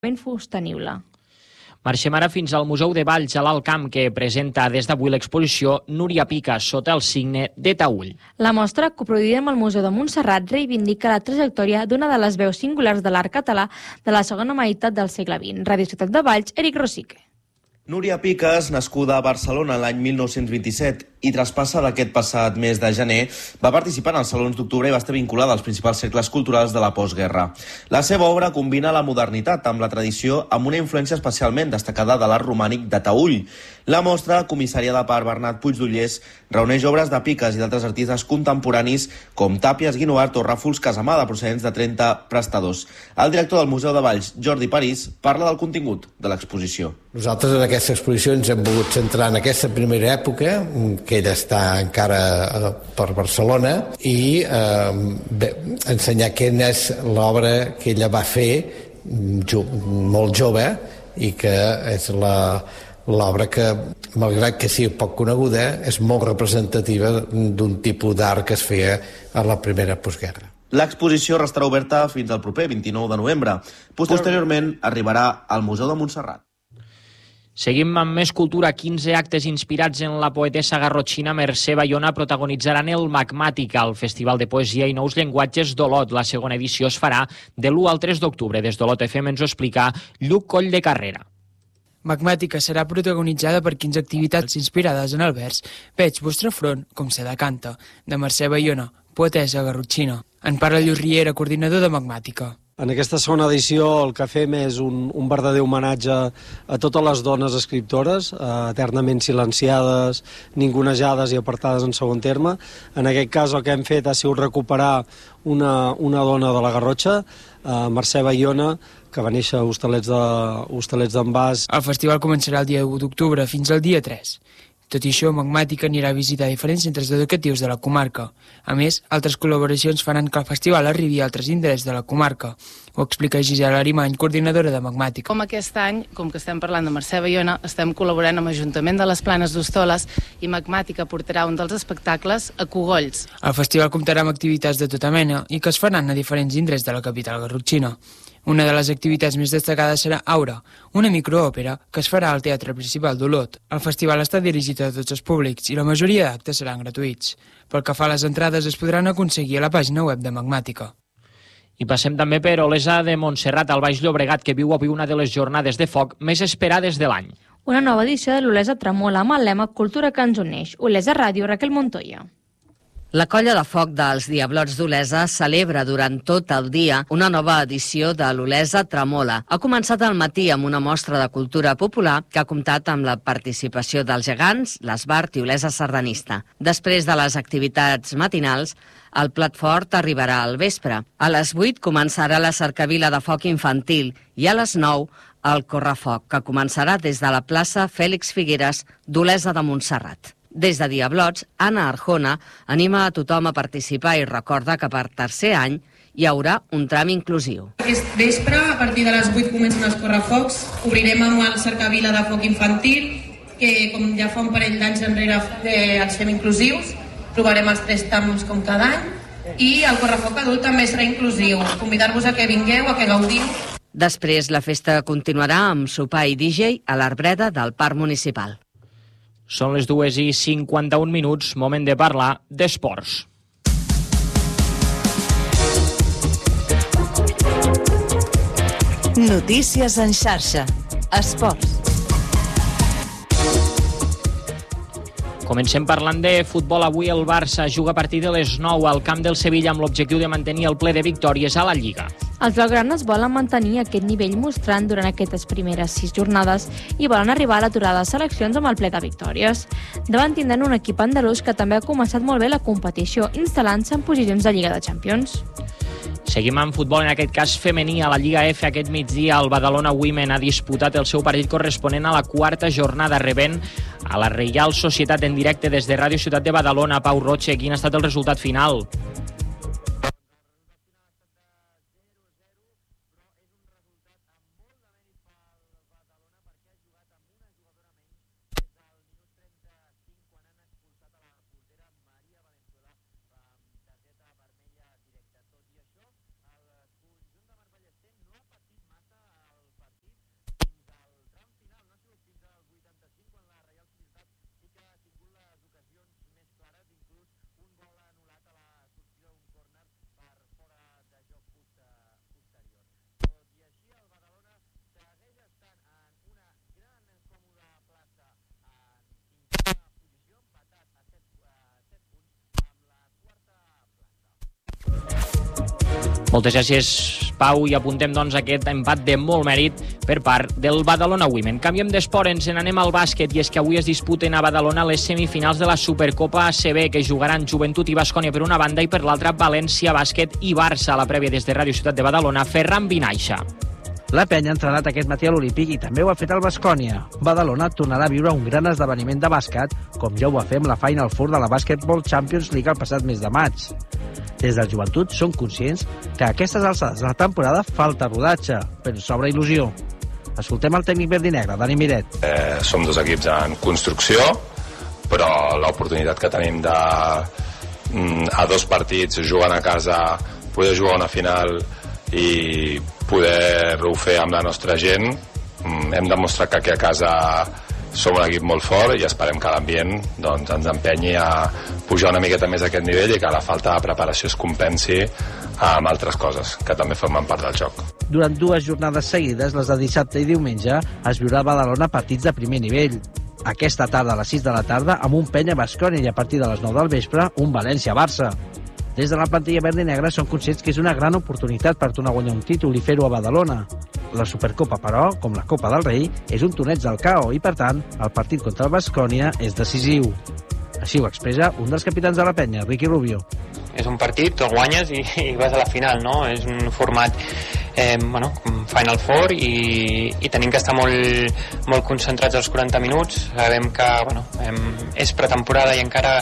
sostenible. Marxem ara fins al Museu de Valls a l'Alt Camp, que presenta des d'avui l'exposició Núria Picas sota el signe de Taüll. La mostra, coproduïda amb el Museu de Montserrat, reivindica la trajectòria d'una de les veus singulars de l'art català de la segona meitat del segle XX. Ràdio Ciutat de Valls, Eric Rosique. Núria Picas, nascuda a Barcelona l'any 1927 i traspassa d'aquest passat mes de gener, va participar en els Salons d'Octubre i va estar vinculada als principals cercles culturals de la postguerra. La seva obra combina la modernitat amb la tradició, amb una influència especialment destacada de l'art romànic de Taüll. La mostra, comissariada per Bernat Puigdollers, reuneix obres de Picas i d'altres artistes contemporanis com Tàpies, Guinovart o Ràfols Casamada, procedents de 30 prestadors. El director del Museu de Valls, Jordi París, parla del contingut de l'exposició. Nosaltres en aquesta exposició ens hem volgut centrar en aquesta primera època, que ella està encara per Barcelona, i ensenyar quina és l'obra que ella va fer molt jove i que és l'obra que, malgrat que sigui poc coneguda, és molt representativa d'un tipus d'art que es feia a la primera postguerra. L'exposició restarà oberta fins al proper 29 de novembre. Posteriorment arribarà al Museu de Montserrat. Seguim amb més cultura. 15 actes inspirats en la poetessa garrotxina Mercè Bayona protagonitzaran el Magmàtica, el Festival de Poesia i Nous Llenguatges d'Olot. La segona edició es farà de l'1 al 3 d'octubre. Des d'Olot FM ens ho explica Lluc Coll de Carrera. Magmàtica serà protagonitzada per 15 activitats inspirades en el vers Veig vostre front com se decanta, de Mercè Bayona, poetessa garrotxina. En parla Lluís Riera, coordinador de Magmàtica. En aquesta segona edició el que fem és un verdader homenatge a totes les dones escriptores, eternament silenciades, ningunejades i apartades en segon terme. En aquest cas el que hem fet ha sigut recuperar una dona de la Garrotxa, Mercè Bayona, que va néixer a Hostalets d'en Bas. El festival començarà el dia 1 d'octubre fins al dia 3. Tot i això, Magmàtica anirà a visitar diferents centres educatius de la comarca. A més, altres col·laboracions faran que el festival arribi a altres indrets de la comarca. Ho explica Gisela Arimany, coordinadora de Magmàtica. Com aquest any, com que estem parlant de Mercè Bayona, estem col·laborant amb l'Ajuntament de les Planes d'Hostoles i Magmàtica portarà un dels espectacles a Cogolls. El festival comptarà amb activitats de tota mena i que es faran a diferents indrets de la capital garrotxina. Una de les activitats més destacades serà Aura, una microòpera que es farà al Teatre Principal d'Olot. El festival està dirigit a tots els públics i la majoria d'actes seran gratuïts. Pel que fa a les entrades es podran aconseguir a la pàgina web de Magmàtica. I passem també per Olesa de Montserrat, al Baix Llobregat, que viu avui una de les jornades de foc més esperades de l'any. Una nova edició de l'Olesa Tremola amb el lema Cultura que ens uneix. Olesa Ràdio, Raquel Montoya. La colla de foc dels Diablots d'Olesa celebra durant tot el dia una nova edició de l'Olesa Tremola. Ha començat al matí amb una mostra de cultura popular que ha comptat amb la participació dels gegants, l'Esbart i Olesa Sardanista. Després de les activitats matinals, el plat fort arribarà al vespre. A les 8 començarà la cercavila de foc infantil i a les 9 el correfoc, que començarà des de la plaça Fèlix Figueres d'Olesa de Montserrat. Des de Diablots, Anna Arjona anima a tothom a participar i recorda que per tercer any hi haurà un tram inclusiu. Aquest vespre, a partir de les 8 comencen els correfocs, obrirem amb el cercavila de foc infantil, que com ja fa un parell d'anys enrere els fem inclusius, provarem els 3 trams com cada any, i el correfoc adult també serà inclusiu. Convidar-vos a que vingueu, a que gaudiu. Després la festa continuarà amb sopar i DJ a l'Arbreda del Parc Municipal. Són les 2:51, moment de parlar d'esports. Notícies en xarxa. Esports. Comencem parlant de futbol. Avui el Barça juga a partir de les 9 al camp del Sevilla amb l'objectiu de mantenir el ple de victòries a la Lliga. Els blaugranes volen mantenir aquest nivell mostrant durant aquestes primeres 6 jornades i volen arribar a l'aturada de seleccions amb el ple de victòries. Davant tindran un equip andalús que també ha començat molt bé la competició, instal·lant-se en posicions de Lliga de Champions. Seguim amb futbol, en aquest cas femení. A la Lliga F aquest migdia el Badalona Women ha disputat el seu partit corresponent a la 4a jornada, rebent a la Reial Societat en directe des de Ràdio Ciutat de Badalona. Pau Roche, quin ha estat el resultat final? Moltes gràcies, Pau, i apuntem doncs aquest empat de molt mèrit per part del Badalona Women. Canviem d'esport, ens n'anem al bàsquet, i és que avui es disputen a Badalona les semifinals de la Supercopa ACB, que jugaran Joventut i Baskonia per una banda i per l'altra València Bàsquet i Barça. A la prèvia des de Ràdio Ciutat de Badalona, Ferran Vinaixa. La penya ha entrenat aquest matí a l'Olímpic i també ho ha fet el Baskonia. Badalona tornarà a viure un gran esdeveniment de bàsquet, com ja ho va fer amb la Final Four de la Basketball Champions League el passat mes de maig. Des del Joventut són conscients que a aquestes alçades de la temporada falta rodatge, però sobra il·lusió. Escoltem el tècnic verdinegre, Dani Miret. Som dos equips en construcció, però l'oportunitat que tenim de a 2 partits jugant a casa, poder jugar una final i poder-ho fer amb la nostra gent, hem demostrat que aquí a casa som un equip molt fort i esperem que l'ambient ens empenyi a pujar una miqueta més a aquest nivell i que la falta de preparació es compensi amb altres coses que també formen part del joc. Durant 2 jornades seguides, les de dissabte i diumenge, es viurà a Badalona partits de primer nivell. Aquesta tarda a les 6 de la tarda, amb un Penya Baskonia, i a partir de les 9 del vespre, un València-Barça. Des de la plantilla verd i negra són conscients que és una gran oportunitat per tornar a guanyar un títol i fer-ho a Badalona. La Supercopa, però, com la Copa del Rei, és un torneig del KO i, per tant, el partit contra el Baskonia és decisiu. Així ho expressa un dels capitans de la penya, Ricky Rubio. És un partit, te'l guanyes i vas a la final, no? És un format Final Four i tenim que estar molt concentrats als 40 minuts. Sabem que és pretemporada i encara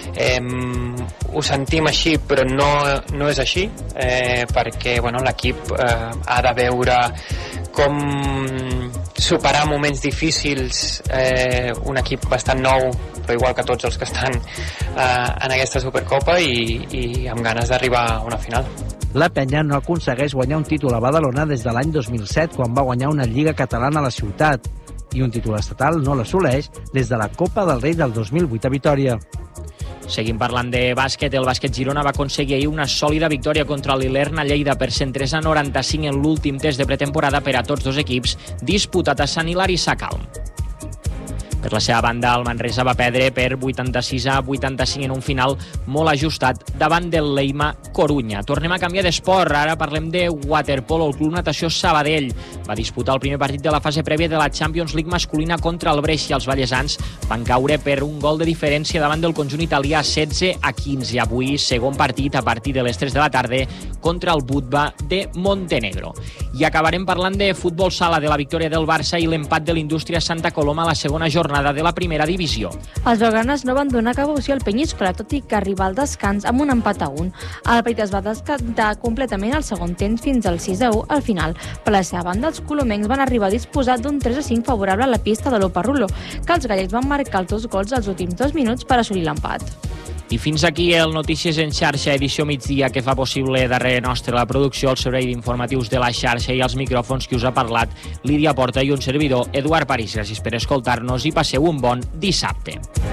ho sentim així, però no és així, perquè l'equip ha de veure com superar moments difícils, un equip bastant nou, però igual que tots els que estan en aquesta Supercopa, i amb ganes d'arribar a una final. La penya no aconsegueix guanyar un títol a Badalona des de l'any 2007, quan va guanyar una Lliga Catalana a la ciutat, i un títol estatal no l'assoleix des de la Copa del Rei del 2008 a Vitòria. Seguim parlant de bàsquet. El Bàsquet Girona va aconseguir ahir una sòlida victòria contra l'Ilerna Lleida per 103-95 en l'últim test de pretemporada per a tots dos equips, disputat a Sant Hilari Sacalm. Per la seva banda, el Manresa va perdre per 86-85 en un final molt ajustat davant del Leima Corunya. Tornem a canviar d'esport. Ara parlem de waterpolo. El Club Natació Sabadell va disputar el primer partit de la fase prèvia de la Champions League masculina contra el Brescia. Els vallesans van caure per un gol de diferència davant del conjunt italià, 16-15. Avui, segon partit a partir de les 3 de la tarda contra el Budva de Montenegro. I acabarem parlant de futbol sala, de la victòria del Barça i l'empat de l'Indústria Santa Coloma a la segona jornada de la primera divisió. Els blaugranes no van donar cap opció al Penyíscola, tot i que arribar al descans amb un empat a 1. El partit es va descantar completament al segon temps fins al 6-1 al final. Per la seva banda, els colomencs van arribar a disposar d'un 3-5 favorable a la pista de l'Oparrulo, que els gallecs van marcar els 2 gols als últims 2 minuts per assolir l'empat. I fins aquí el Notícies en xarxa, edició migdia, que fa possible darrere nostre la producció, el servei d'informatius de la xarxa i els micròfons que us ha parlat Lídia Porta i un servidor, Eduard París. Gràcies per escoltar-nos i passeu un bon dissabte.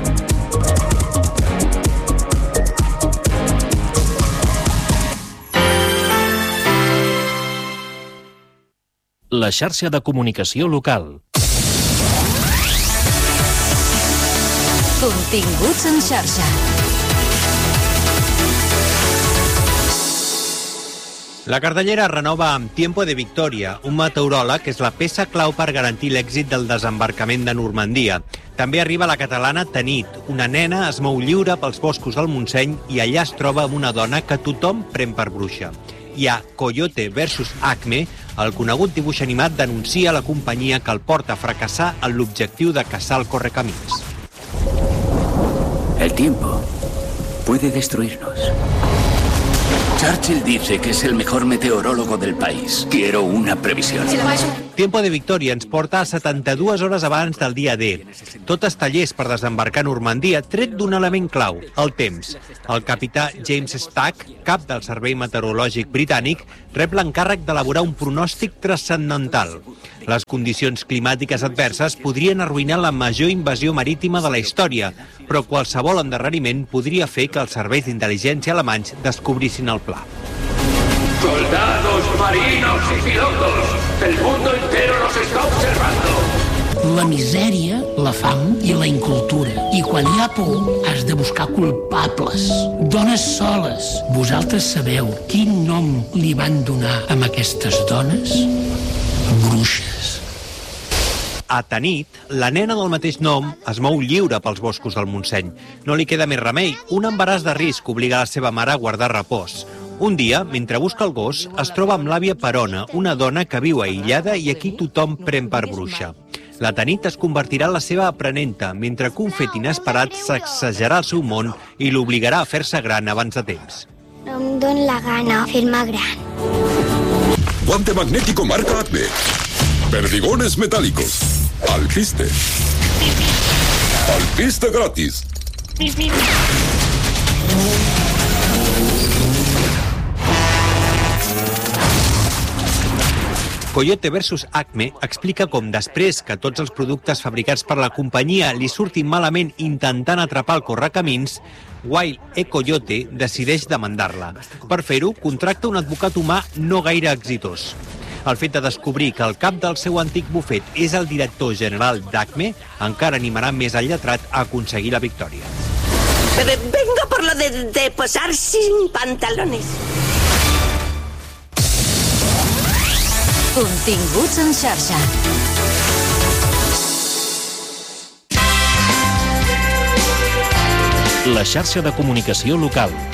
La xarxa de comunicació local. Continguts en xarxa. La Cardellera renova amb Tiempo de Victoria, un meteoròleg que és la peça clau per garantir l'èxit del desembarcament de Normandia. També arriba la catalana Tanit. Una nena es mou lliure pels boscos del Montseny i allà es troba amb una dona que tothom pren per bruixa. Hi ha Coyote versus Acme, el conegut dibuix animat denuncia la companyia que el porta a fracassar en l'objectiu de caçar el correcamins. El tiempo puede destruirnos. Churchill dice que es el mejor meteorólogo del país. Quiero una previsión. Tiempo de Victòria ens porta a 72 hores abans del dia D. Tot està llest per desembarcar a Normandia, tret d'un element clau, el temps. El capità James Stack, cap del Servei Meteorològic Britànic, rep l'encàrrec d'elaborar un pronòstic transcendental. Les condicions climàtiques adverses podrien arruïnar la major invasió marítima de la història, però qualsevol endarreriment podria fer que els serveis d'intel·ligència alemanys descobrissin el pla. Soldados, marinos y pilotos, el mundo entero nos está observando. la misèria, la fam i la incultura. I quan hi ha por, has de buscar culpables. Dones soles. Vosaltres sabeu quin nom li van donar a aquestes dones? Bruixes. A Tanit, la nena del mateix nom es mou lliure pels boscos del Montseny. No li queda més remei. Un embaràs de risc obliga la seva mare a guardar repòs. Un dia, mentre busca el gos, es troba amb l'àvia Perona, una dona que viu aïllada i a qui tothom pren per bruixa. La Tanit es convertirà en la seva aprenenta, mentre que un fet inesperat sacsejarà el seu món i l'obligarà a fer-se gran abans de temps. No em dóna la gana fer-me gran. Guante magnético marca Acme. Perdigones metálicos. Alpiste. Alpiste gratis. Coyote vs Acme explica com després que tots els productes fabricats per la companyia li surtin malament intentant atrapar el correcamins, Wild E. Coyote decideix demandar-la. Per fer-ho, contracta un advocat humà no gaire exitós. El fet de descobrir que el cap del seu antic bufet és el director general d'Acme encara animarà més al lletrat a aconseguir la victòria. Vengo por lo de posar sin pantalones. Continguts en xarxa. La xarxa de comunicació local.